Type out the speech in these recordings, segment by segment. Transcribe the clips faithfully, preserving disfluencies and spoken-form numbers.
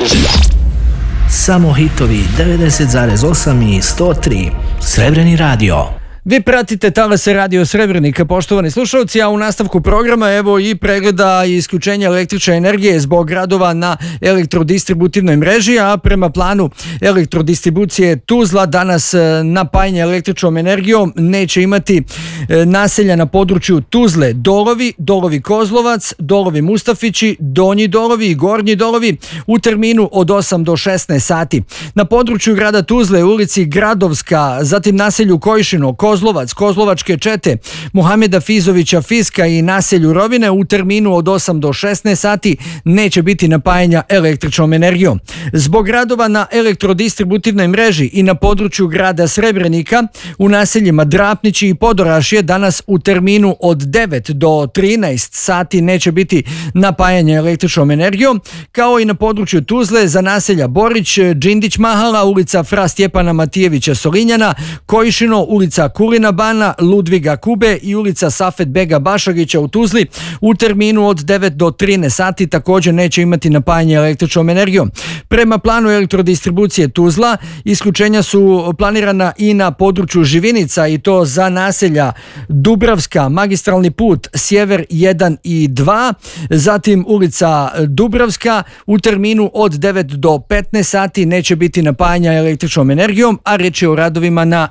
Samo hitovi devedeset zarez osam i sto tri. Srebreni radio. Vi pratite talase Radio Srebrenika, poštovani slušalci, a u nastavku programa evo i pregleda i isključenja električne energije zbog radova na elektrodistributivnoj mreži, a prema planu elektrodistribucije Tuzla danas napajanje električnom energijom neće imati naselja na području Tuzle, Dolovi, Dolovi Kozlovac, Dolovi Mustafići, Donji Dolovi i Gornji Dolovi u terminu od osam do šesnaest sati. Na području grada Tuzle, ulici Gradovska, zatim naselju Kojšino, Kozlovac, Kozlovačke čete, Muhameda Fizovića Fiska i naselju Rovine u terminu od osam do šesnaest sati neće biti napajanja električnom energijom. Zbog radova na elektrodistributivnoj mreži i na području grada Srebrenika u naseljima Drapnići i Podorašje danas u terminu od devet do trinaest sati neće biti napajanje električnom energijom, kao i na području Tuzle za naselja Borić, Đindić Mahala, ulica Fra Stjepana Matijevića Solinjana, Kojšino, ulica Kulina Bana, Ludviga Kube i ulica Safet Bega Bašagića u Tuzli u terminu od devet do trinaest sati također neće imati napajanje električnom energijom. Prema planu elektrodistribucije Tuzla isključenja su planirana i na području Živinica i to za naselja Dubravska, magistralni put Sjever jedan i dva, zatim ulica Dubravska u terminu od devet do petnaest sati neće biti napajanja električnom energijom, a riječ je o radovima na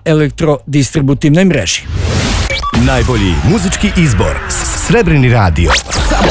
elektrodistributivnoj mreži. Najbolji muzički izbor Srebreni radio. Samo